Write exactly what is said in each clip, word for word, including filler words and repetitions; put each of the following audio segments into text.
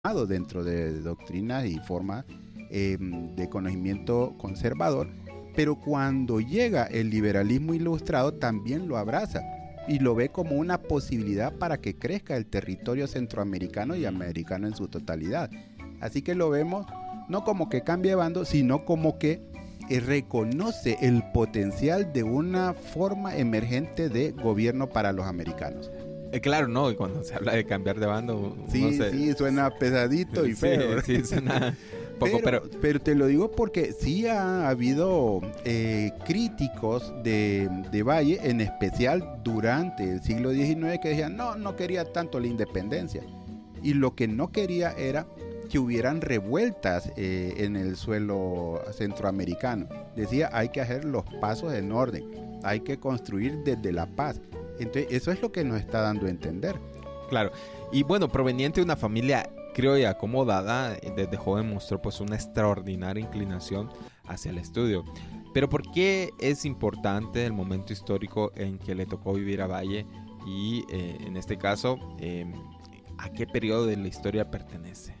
dentro de doctrinas y formas eh, de conocimiento conservador, pero cuando llega el liberalismo ilustrado también lo abraza y lo ve como una posibilidad para que crezca el territorio centroamericano y americano en su totalidad. Así que lo vemos no como que cambia de bando, sino como que eh, reconoce el potencial de una forma emergente de gobierno para los americanos. Eh, claro, no, y cuando se habla de cambiar de bando... Sí, se... sí, suena pesadito y feo. Sí, sí, suena poco, pero, pero... pero te lo digo porque sí ha habido eh, críticos de, de Valle, en especial durante el siglo diecinueve, que decían, no, no quería tanto la independencia. Y lo que no quería era que hubieran revueltas eh, en el suelo centroamericano. Decía, hay que hacer los pasos en orden, hay que construir desde la paz. Entonces, eso es lo que nos está dando a entender. Claro, y bueno, proveniente de una familia criolla acomodada, desde joven mostró pues una extraordinaria inclinación hacia el estudio. Pero ¿por qué es importante el momento histórico en que le tocó vivir a Valle? Y eh, en este caso, eh, ¿a qué periodo de la historia pertenece?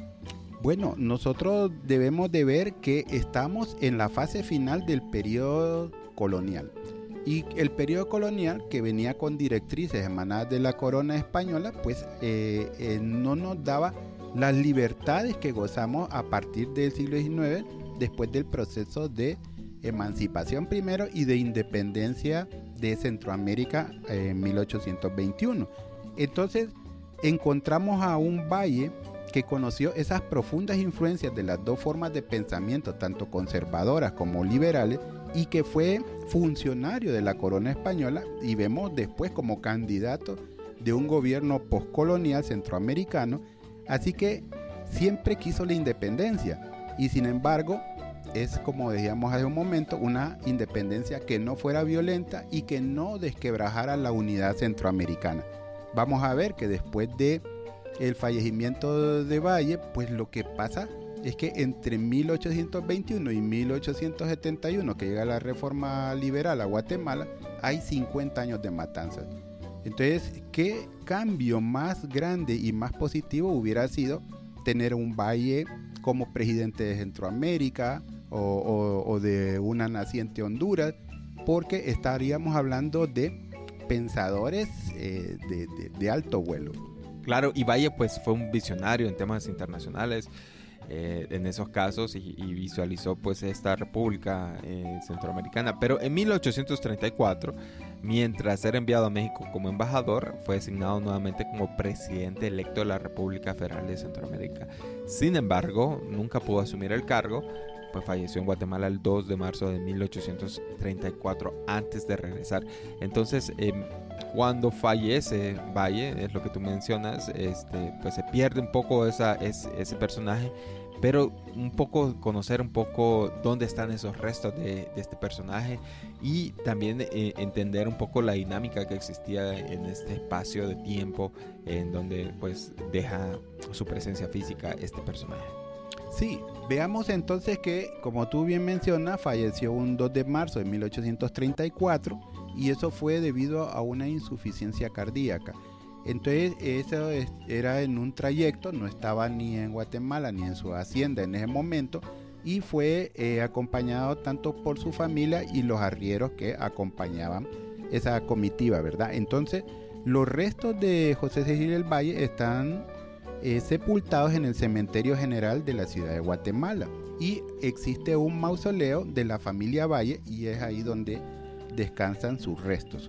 Bueno, nosotros debemos de ver que estamos en la fase final del periodo colonial. Y el periodo colonial, que venía con directrices emanadas de la corona española, pues eh, eh, no nos daba las libertades que gozamos a partir del siglo diecinueve, después del proceso de emancipación primero y de independencia de Centroamérica eh, en mil ochocientos veintiuno. Entonces encontramos a un Valle que conoció esas profundas influencias de las dos formas de pensamiento, tanto conservadoras como liberales, y que fue funcionario de la corona española, y vemos después como candidato de un gobierno postcolonial centroamericano. Así que siempre quiso la independencia, y sin embargo es, como decíamos hace un momento, una independencia que no fuera violenta y que no desquebrajara la unidad centroamericana. Vamos a ver que después de el fallecimiento de Valle, pues lo que pasa es que entre mil ochocientos veintiuno y mil ochocientos setenta y uno, que llega la reforma liberal a Guatemala, hay cincuenta años de matanzas. Entonces, ¿qué cambio más grande y más positivo hubiera sido tener un Valle como presidente de Centroamérica o, o, o de una naciente Honduras? Porque estaríamos hablando de pensadores eh, de, de, de alto vuelo. Claro, y Valle pues fue un visionario en temas internacionales eh, en esos casos y, y visualizó pues esta república eh, centroamericana. Pero en mil ochocientos treinta y cuatro, mientras era enviado a México como embajador, fue designado nuevamente como presidente electo de la República Federal de Centroamérica. Sin embargo, nunca pudo asumir el cargo, pues falleció en Guatemala el dos de marzo de mil ochocientos treinta y cuatro antes de regresar. Entonces, eh, cuando fallece Valle, es lo que tú mencionas, este, pues se pierde un poco esa, ese, ese personaje, pero un poco conocer un poco dónde están esos restos de, de este personaje y también eh, entender un poco la dinámica que existía en este espacio de tiempo en donde pues deja su presencia física este personaje. Sí, veamos entonces que, como tú bien mencionas, falleció un dos de marzo de mil ochocientos treinta y cuatro y eso fue debido a una insuficiencia cardíaca. Entonces eso era en un trayecto, no estaba ni en Guatemala ni en su hacienda en ese momento, y fue eh, acompañado tanto por su familia y los arrieros que acompañaban esa comitiva, ¿verdad? Entonces los restos de José Cecilio del Valle están eh, sepultados en el Cementerio General de la ciudad de Guatemala, y existe un mausoleo de la familia Valle y es ahí donde descansan sus restos.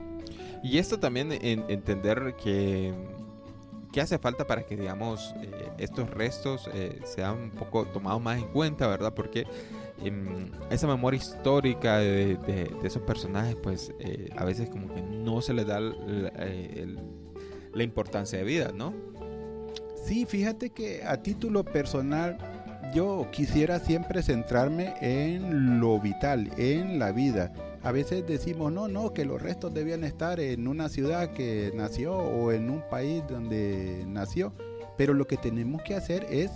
Y esto también en entender que, que hace falta para que, digamos, eh, estos restos eh, sean un poco tomados más en cuenta, ¿verdad? Porque eh, esa memoria histórica de, de, de esos personajes, pues eh, a veces como que no se les da la, el, la importancia de vida, ¿no? Sí, fíjate que a título personal yo quisiera siempre centrarme en lo vital, en la vida. A veces decimos, no, no, que los restos debían estar en una ciudad que nació o en un país donde nació, pero lo que tenemos que hacer es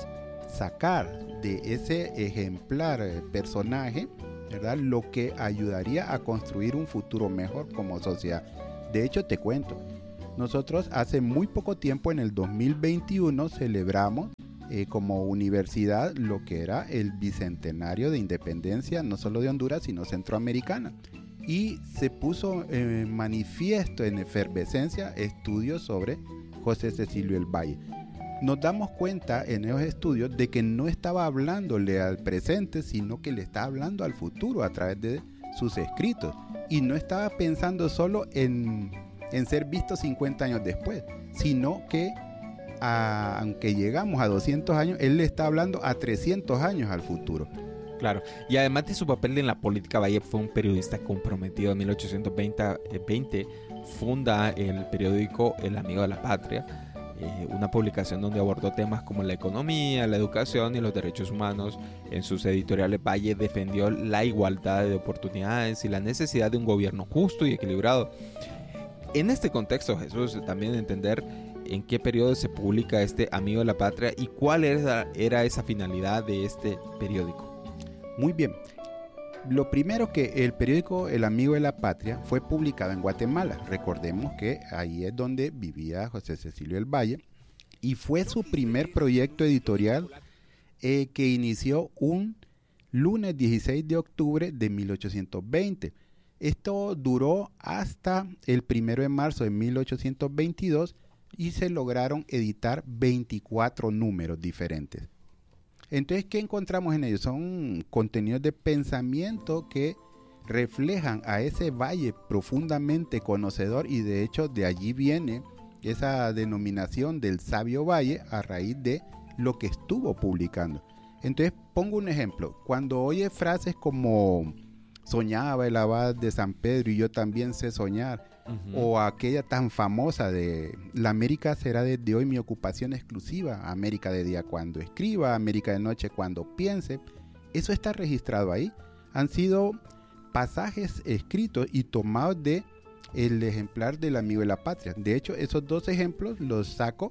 sacar de ese ejemplar personaje, ¿verdad?, lo que ayudaría a construir un futuro mejor como sociedad. De hecho, te cuento, Nosotros hace muy poco tiempo, en el dos mil veintiuno, celebramos eh, como universidad lo que era el bicentenario de independencia, no solo de Honduras, sino centroamericana. Y se puso en manifiesto, en efervescencia, estudios sobre José Cecilio el Valle. Nos damos cuenta en esos estudios de que no estaba hablándole al presente, sino que le estaba hablando al futuro a través de sus escritos. Y no estaba pensando solo en, en ser visto cincuenta años después, sino que a, aunque llegamos a doscientos años, él le está hablando a trescientos años al futuro. Claro, y además de su papel en la política, Valle fue un periodista comprometido. En mil ochocientos veinte funda el periódico El Amigo de la Patria, eh, una publicación donde abordó temas como la economía, la educación y los derechos humanos. En sus editoriales, Valle defendió la igualdad de oportunidades y la necesidad de un gobierno justo y equilibrado. En este contexto, Jesús, también entender en qué periodo se publica este Amigo de la Patria y cuál era, era esa finalidad de este periódico. Muy bien. Lo primero, que el periódico El Amigo de la Patria fue publicado en Guatemala. Recordemos que ahí es donde vivía José Cecilio del Valle, y fue su primer proyecto editorial eh, que inició un lunes dieciséis de octubre de mil ochocientos veinte. Esto duró hasta el primero de marzo de mil ochocientos veintidós y se lograron editar veinticuatro números diferentes. Entonces, ¿qué encontramos en ellos? Son contenidos de pensamiento que reflejan a ese Valle profundamente conocedor, y de hecho de allí viene esa denominación del sabio Valle a raíz de lo que estuvo publicando. Entonces, pongo un ejemplo. Cuando oye frases como soñaba el abad de San Pedro y yo también sé soñar, uh-huh. o aquella tan famosa de la América será desde hoy mi ocupación exclusiva, América de día cuando escriba, América de noche cuando piense, eso está registrado ahí. Han sido pasajes escritos y tomados de el ejemplar del Amigo de la Patria. De hecho, esos dos ejemplos los saco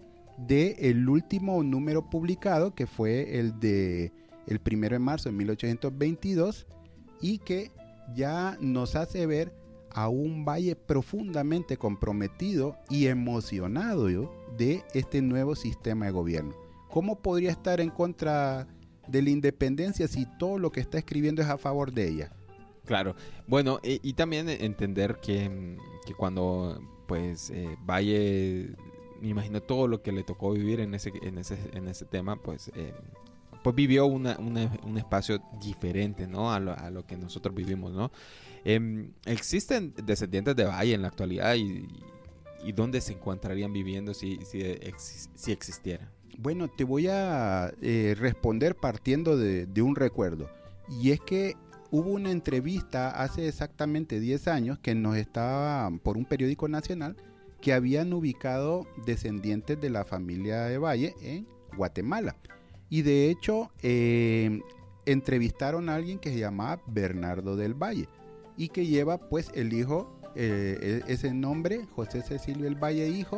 del último número publicado, que fue el de el primero de marzo de mil ochocientos veintidós, y que ya nos hace ver a un Valle profundamente comprometido y emocionado yo, de este nuevo sistema de gobierno. ¿Cómo podría estar en contra de la independencia si todo lo que está escribiendo es a favor de ella? Claro, bueno, y, y también entender que, que cuando pues eh, Valle, me imagino todo lo que le tocó vivir en ese, en ese, en ese tema, pues... Eh, pues vivió una, una, un espacio diferente, ¿no? A lo, a lo que nosotros vivimos, ¿no? Eh, ¿Existen descendientes de Valle en la actualidad y, y dónde se encontrarían viviendo si, si, ex, si existieran? Bueno, te voy a eh, responder partiendo de, de un recuerdo. Y es que hubo una entrevista hace exactamente diez años que nos estaba por un periódico nacional, que habían ubicado descendientes de la familia de Valle en Guatemala. Y de hecho, eh, entrevistaron a alguien que se llamaba Bernardo del Valle y que lleva pues el hijo, eh, ese nombre, José Cecilio del Valle hijo.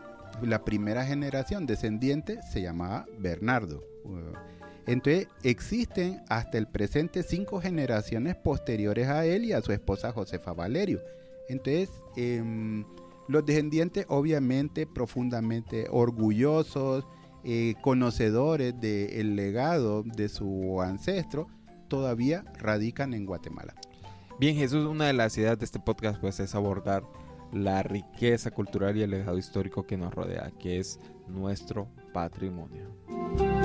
La primera generación descendiente se llamaba Bernardo. Entonces existen hasta el presente cinco generaciones posteriores a él y a su esposa Josefa Valerio. Entonces eh, los descendientes obviamente profundamente orgullosos, Eh, conocedores del legado de su ancestro, todavía radican en Guatemala. Bien, Jesús, una de las ideas de este podcast pues es abordar la riqueza cultural y el legado histórico que nos rodea, que es nuestro patrimonio.